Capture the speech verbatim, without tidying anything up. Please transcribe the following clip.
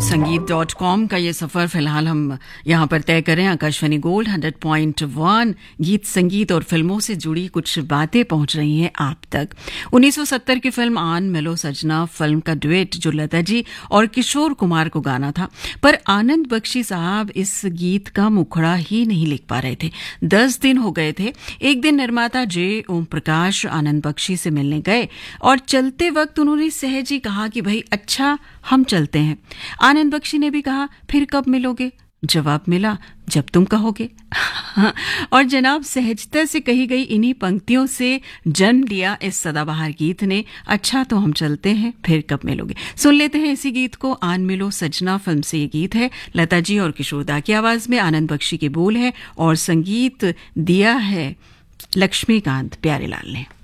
संगीत dot com का ये सफ़र फिलहाल हम यहाँ पर तय करें। Akashvani gold hundred point one गीत संगीत और फिल्मों से जुड़ी कुछ बातें पहुंच रही हैं आप तक। उन्नीस सौ सत्तर की फिल्म आन मिलो सजना फिल्म का डुएट जो लता जी और किशोर कुमार को गाना था, पर आनंद बख्शी साहब इस गीत का मुखड़ा ही नहीं लिख पा रहे थे। दस दिन हो गए थे। एक दिन निर्माता जे ओम प्रकाश आनंद बख्शी से मिलने गए और चलते वक्त उन्होंने सहज ही कहा कि भाई अच्छा हम चलते हैं। आनंद बख्शी ने भी कहा फिर कब मिलोगे? जवाब मिला जब तुम कहोगे। और जनाब सहजता से कही गई इन्हीं पंक्तियों से जन्म लिया इस सदाबहार गीत ने। अच्छा तो हम चलते हैं फिर कब मिलोगे। सुन लेते हैं इसी गीत को। आन मिलो सजना फिल्म से ये गीत है। लता जी और किशोरदा की आवाज में आनंद बख्शी के बोल है और संगीत दिया है लक्ष्मीकांत प्यारेलाल ने।